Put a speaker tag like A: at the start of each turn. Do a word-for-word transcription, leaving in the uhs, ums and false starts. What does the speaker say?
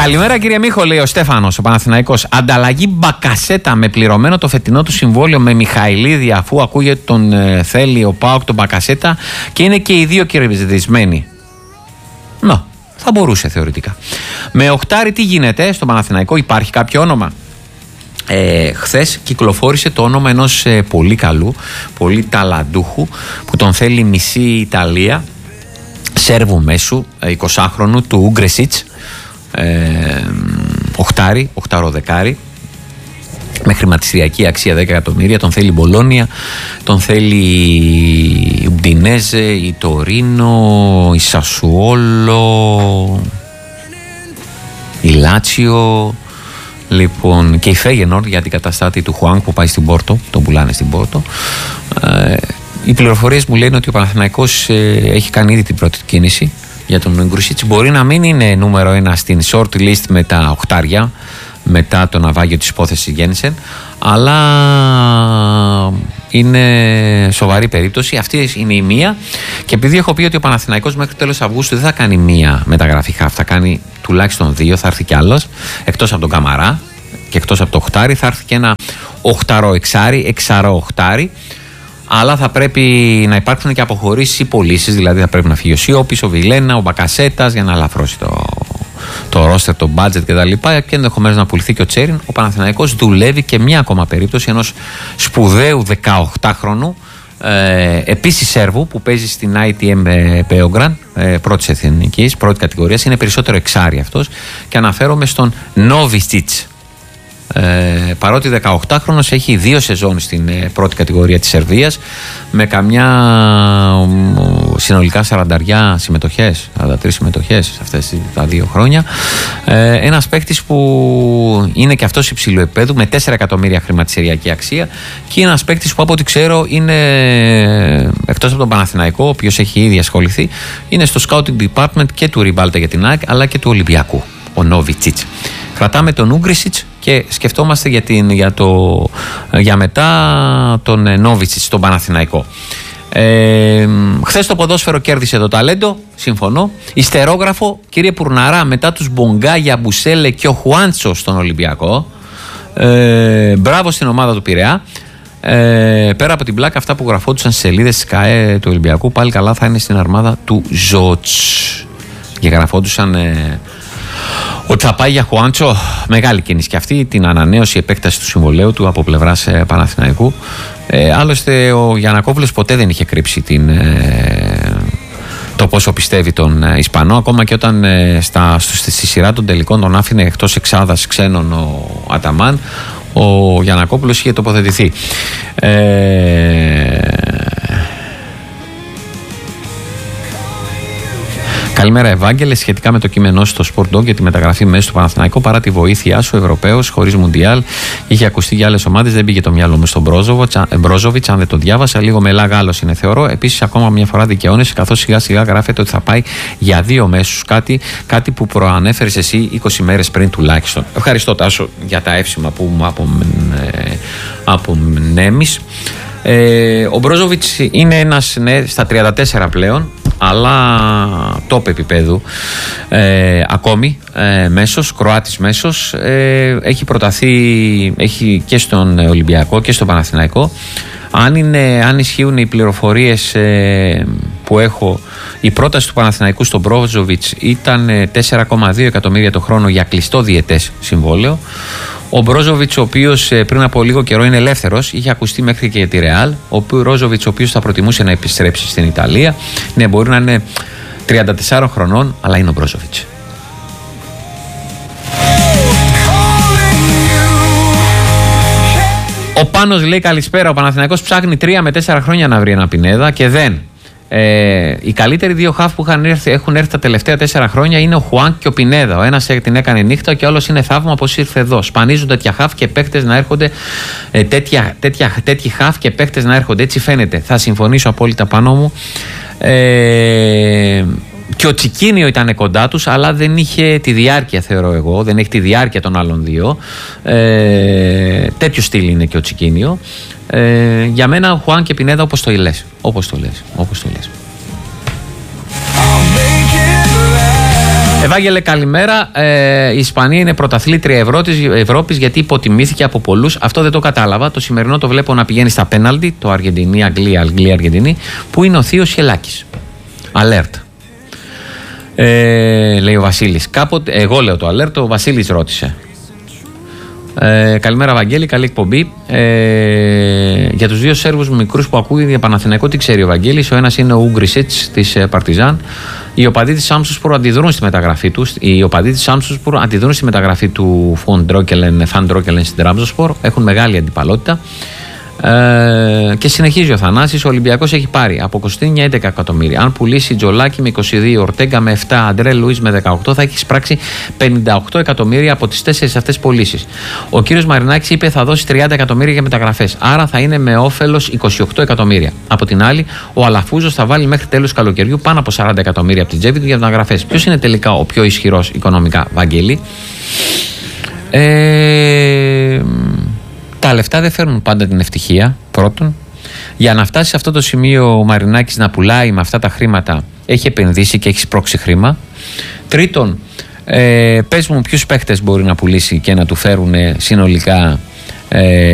A: Καλημέρα κύριε Μίχο, λέει ο Στέφανος, ο Παναθηναϊκός. Ανταλλαγή Μπακασέτα με πληρωμένο το φετινό του συμβόλαιο με Μιχαηλίδη, αφού ακούγεται τον ε, θέλει ο ΠΑΟΚ τον Μπακασέτα και είναι και οι δύο κερδισμένοι. Να, θα μπορούσε θεωρητικά. Με Οχτάρι τι γίνεται στο Παναθηναϊκό, υπάρχει κάποιο όνομα? Ε, χθες κυκλοφόρησε το όνομα ενός ε, πολύ καλού, πολύ ταλαντούχου που τον θέλει μισή Ιταλία, Σέρβου μέσου, εικοσάχρονου, του Ούγκρεσιτς, ε, οχτάρι, οχταροδεκάρι, με χρηματιστηριακή αξία δέκα εκατομμύρια. Τον θέλει η Μπολόνια, τον θέλει η Ουντινέζε, η Τορίνο, η Σασουόλο, η Λάτσιο, λοιπόν, και η Φέγενορντ για την καταστάτη του Χουάνκ που πάει στην Πόρτο, τον πουλάνε στην Πόρτο. Ε, οι πληροφορίες μου λένε ότι ο Παναθηναϊκός ε, έχει κάνει ήδη την πρώτη κίνηση για τον Ούγκρεσιτς. Μπορεί να μην είναι νούμερο ένα στην short list με τα οχτάρια, μετά το ναυάγιο της υπόθεσης Γέννησεν, αλλά είναι σοβαρή περίπτωση. Αυτή είναι η μία. Και επειδή έχω πει ότι ο Παναθηναϊκός μέχρι τέλος Αυγούστου δεν θα κάνει μία μεταγραφή χαφ, θα κάνει τουλάχιστον δύο, θα έρθει κι άλλος, εκτός από τον Καμαρά και εκτός από το οχτάρι, θα έρθει και ένα οχταρό εξάρι, εξαρό οχτάρι. Αλλά θα πρέπει να υπάρξουν και αποχωρήσεις ή πωλήσεις, δηλαδή θα πρέπει να φύγει ο Σιώπης, ο Βιλένα, ο Μπακασέτας για να ελαφρώσει το, το ρόστερ, το budget κτλ. Και ενδεχομένως να πουληθεί και ο Τσέριν. Ο Παναθηναϊκός δουλεύει και μια ακόμα περίπτωση ενός σπουδαίου δεκαοκτάχρονου, ε, επίσης Σέρβου, που παίζει στην άι τι εμ Beograd, ε, πρώτης εθνικής, πρώτη κατηγορίας. Είναι περισσότερο εξάρι αυτός και αναφέρομαι στον Νόβισιτς. Ε, παρότι δεκαοκτάχρονος έχει δύο σεζόν στην ε, πρώτη κατηγορία της Σερβίας, με καμιά ε, συνολικά σαράντα συμμετοχές, σαράντα τρεις συμμετοχές σε αυτές τα δύο χρόνια. Ε, ένας παίκτης που είναι και αυτός υψηλού επίπεδου, με τέσσερα εκατομμύρια χρηματιστηριακή αξία, και είναι ένας παίκτης που από ό,τι ξέρω είναι, εκτός από τον Παναθηναϊκό, ο οποίος έχει ήδη ασχοληθεί, είναι στο scouting department και του Ριμπάλτα για την ΑΕΚ αλλά και του Ολυμπιακού, ο Νόβιτσιτς. Κρατάμε τον Ούγκρεσιτς και σκεφτόμαστε για, την, για, το, για μετά τον Νόβιτσιτς στον Παναθηναϊκό. Ε, χθες το ποδόσφαιρο κέρδισε το ταλέντο, συμφωνώ. Ιστερόγραφο, κύριε Πουρναρά, μετά τους Μπογκάγια, Μπουσέλε και ο Χουάντσο στον Ολυμπιακό. Ε, μπράβο στην ομάδα του Πειραιά. Ε, πέρα από την πλάκα, αυτά που γραφόντουσαν στις σελίδες της ΚΑΕ του Ολυμπιακού πάλι καλά θα είναι στην αρμάδα του Ζότς. Και γραφόντουσαν ε, ότι θα πάει για Χουάντσο. Μεγάλη κίνηση και αυτή, την ανανέωση, επέκταση του συμβολαίου του από πλευράς ε, Παναθηναϊκού. Ε, άλλωστε ο Γιαννακόπουλος ποτέ δεν είχε κρύψει την, ε, το πόσο πιστεύει τον ε, Ισπανό, ακόμα και όταν ε, στα, στη, στη σειρά των τελικών τον άφηνε εκτός εξάδας ξένων ο Αταμάν. Ο Γιαννακόπουλος είχε τοποθετηθεί. Ε, Καλημέρα, Ευάγγελε. Σχετικά με το κείμενό στο Sport Dog για τη μεταγραφή μέσα στο Παναθηναϊκό, παρά τη βοήθειά σου, Ευρωπαίος, χωρίς Μουντιάλ, είχε ακουστεί για άλλες ομάδες, δεν πήγε το μυαλό μου στον Μπρόζοβιτς, αν δεν το διάβασα. Λίγο μελά Γάλλος είναι, θεωρώ. Επίσης, ακόμα μια φορά δικαιώνεσαι, καθώς σιγά σιγά γράφεται ότι θα πάει για δύο μέσους. Κάτι, κάτι που προανέφερες εσύ είκοσι μέρες πριν τουλάχιστον. Ευχαριστώ, Τάσο, για τα εύσημα που μου απομνέμεις. Ε, ο Μπρόζοβιτς είναι ένας, ναι, στα τριάντα τέσσερα πλέον, αλλά top επίπεδου ε, ακόμη ε, μέσος, Κροάτης μέσος, ε, έχει προταθεί, έχει και στον Ολυμπιακό και στον Παναθηναϊκό. Αν, είναι, αν ισχύουν οι πληροφορίες ε, που έχω, η πρόταση του Παναθηναϊκού στον Μπρόζοβιτς ήταν τέσσερα κόμμα δύο εκατομμύρια το χρόνο για κλειστό διετές συμβόλαιο. Ο Μπρόζοβιτς, ο οποίος πριν από λίγο καιρό είναι ελεύθερος, είχε ακουστεί μέχρι και για τη Ρεάλ. Ο Μπρόζοβιτς, ο οποίος θα προτιμούσε να επιστρέψει στην Ιταλία. Ναι, μπορεί να είναι τριάντα τεσσάρων χρονών, αλλά είναι ο Μπρόζοβιτς. Ο Πάνος λέει καλησπέρα. Ο Παναθηναϊκός ψάχνει τρία με τέσσερα χρόνια να βρει ένα Πινέδα και δεν. Ε, οι καλύτεροι δύο χαφ που έρθει, έχουν έρθει τα τελευταία τέσσερα χρόνια είναι ο Χουάνκ και ο Πινέδα. Ο ένας την έκανε νύχτα και ο άλλος είναι θαύμα πως ήρθε εδώ. Σπανίζουν τέτοια χαφ και παίκτες να έρχονται, ε, τέτοια, τέτοια, τέτοιοι χαφ και παίκτες να έρχονται. Έτσι φαίνεται. Θα συμφωνήσω απόλυτα πάνω μου. Ε, και ο Τσικίνιο ήταν κοντά τους, αλλά δεν είχε τη διάρκεια, θεωρώ εγώ. Δεν έχει τη διάρκεια των άλλων δύο. Ε, τέτοιο στυλ είναι και ο Τσικίνιο. Ε, για μένα ο Χουάν και Πινέδα, όπως το λες. Όπως το λες. Όπως το λες. Ευάγγελε, καλημέρα. Ε, η Ισπανία είναι πρωταθλήτρια Ευρώπης γιατί υποτιμήθηκε από πολλούς. Αυτό δεν το κατάλαβα. Το σημερινό το βλέπω να πηγαίνει στα πέναλτι. Το Αργεντινή, Αγγλία, Αγγλία, Αργεντινή. Που είναι ο θείος Χελάκης. Alert. Ε, λέει ο Βασίλης. Κάποτε, εγώ λέω το alert, ο Βασίλης ρώτησε. Ε, καλημέρα, Βαγγέλη, καλή εκπομπή. Ε, για τους δύο Σέρβους μικρούς που ακούγεται για Παναθηναϊκό, τι ξέρει ο Βαγγέλης? Ο ένας είναι ο Ούγκρισιτς της Παρτιζάν. Οι οπαδοί της Σάμσουσπορ αντιδρούν στη μεταγραφή του. Οι οπαδοί της Σάμσουσπορ αντιδρούν στη μεταγραφή του Φαν Ντρόκελεν στην Τραμπζονσπορ. Έχουν μεγάλη αντιπαλότητα. Ε, και συνεχίζει ο Θανάσης. Ο Ολυμπιακός έχει πάρει από Κωστίνια έντεκα εκατομμύρια. Αν πουλήσει Τζολάκη με είκοσι δύο, Ορτέγκα με επτά, Αντρέ Λουίς με δεκαοκτώ, θα έχει εισπράξει πενήντα οκτώ εκατομμύρια από τις τέσσερις αυτές πωλήσεις. Ο κύριος Μαρινάκης είπε θα δώσει τριάντα εκατομμύρια για μεταγραφές. Άρα θα είναι με όφελος είκοσι οκτώ εκατομμύρια. Από την άλλη, ο Αλαφούζος θα βάλει μέχρι τέλος καλοκαιριού πάνω από σαράντα εκατομμύρια από την τσέπη του για μεταγραφές. Ποιος είναι τελικά ο πιο ισχυρός οικονομικά, Βαγγέλη? Ε... Τα λεφτά δεν φέρνουν πάντα την ευτυχία, πρώτον. Για να φτάσει σε αυτό το σημείο ο Μαρινάκης να πουλάει με αυτά τα χρήματα, έχει επενδύσει και έχει σπρώξει χρήμα. Τρίτον, ε, πες μου ποιους παίχτες μπορεί να πουλήσει και να του φέρουν συνολικά ε,